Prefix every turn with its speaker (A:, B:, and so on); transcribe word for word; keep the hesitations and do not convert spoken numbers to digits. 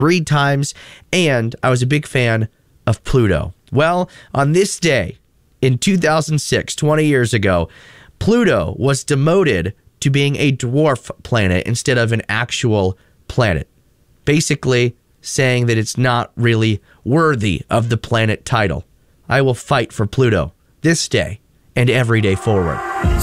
A: three times, and I was a big fan of Pluto. Well, on this day in two thousand six, twenty years ago, Pluto was demoted to being a dwarf planet instead of an actual planet, basically saying that it's not really worthy of the planet title. I will fight for Pluto this day and every day forward.